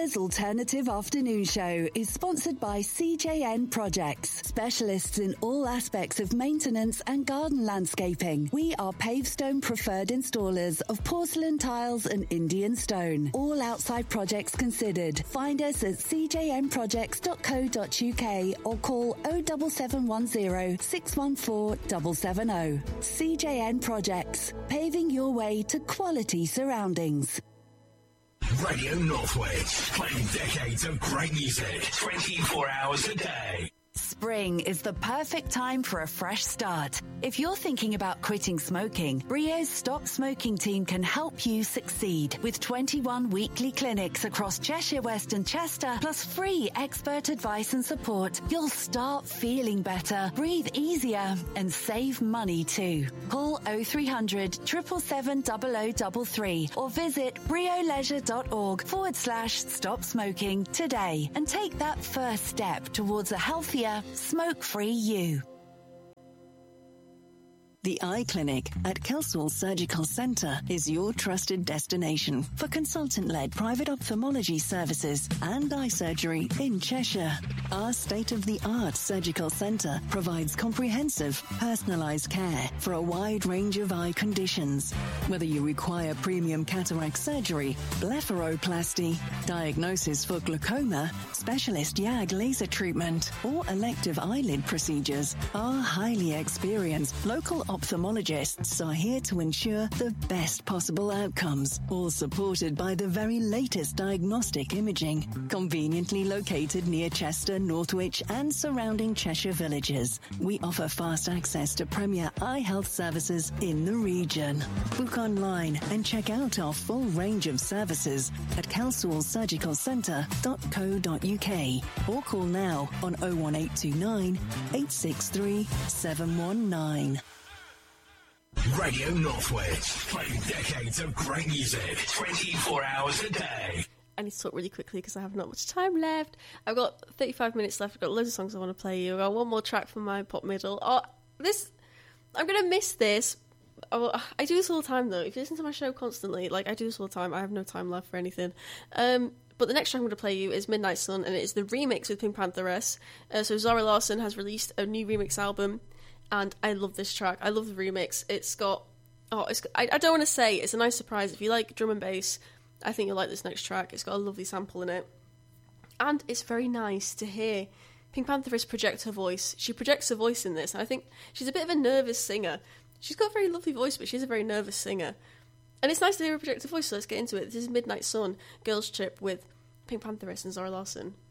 Bella's Alternative Afternoon Show is sponsored by CJN Projects, specialists in all aspects of maintenance and garden landscaping. We are Pavestone preferred installers of porcelain tiles and Indian stone. All outside projects considered. Find us at cjnprojects.co.uk or call 07710 614 770. CJN Projects, paving your way to quality surroundings. Radio Northwich, playing decades of great music, 24 hours a day. Spring is the perfect time for a fresh start. If you're thinking about quitting smoking, Brio's Stop Smoking team can help you succeed with 21 weekly clinics across Cheshire West and Chester, plus free expert advice and support. You'll start feeling better, breathe easier, and save money too. Call 0300 777 0033 or visit brioleisure.org/stop smoking today and take that first step towards a healthier, smoke-free you. The Eye Clinic at Kelsall Surgical Centre is your trusted destination for consultant-led private ophthalmology services and eye surgery in Cheshire. Our state-of-the-art surgical centre provides comprehensive, personalised care for a wide range of eye conditions. Whether you require premium cataract surgery, blepharoplasty, diagnosis for glaucoma, specialist YAG laser treatment, or elective eyelid procedures, our highly experienced local ophthalmologists are here to ensure the best possible outcomes, all supported by the very latest diagnostic imaging. Conveniently located near Chester, Northwich and surrounding Cheshire villages, we offer fast access to premier eye health services in the region. Book online and check out our full range of services at kelsallsurgicalcentre.co.uk or call now on 01829 863 719. Radio Northwich, playing decades of great music, 24 hours a day. I need to talk really quickly because I have not much time left. I've got 35 minutes left. I've got loads of songs I want to play you. I've got one more track from my pop middle. I'm going to miss this. I do this all the time, though. If you listen to my show constantly, I do this all the time. I have no time left for anything. But the next track I'm going to play you is Midnight Sun, and it is the remix with Pink Pantheress. So Zara Larsson has released a new remix album, and I love this track. I love the remix. It's got... I don't want to say it's a nice surprise. If you like drum and bass, I think you'll like this next track. It's got a lovely sample in it. And it's very nice to hear Pink Pantheress project her voice. She projects her voice in this, and I think she's a bit of a nervous singer. She's got a very lovely voice, but she's a very nervous singer. And it's nice to hear her project her voice, so let's get into it. This is Midnight Sun, Girls Trip with Pink Pantheress and Zara Larsson.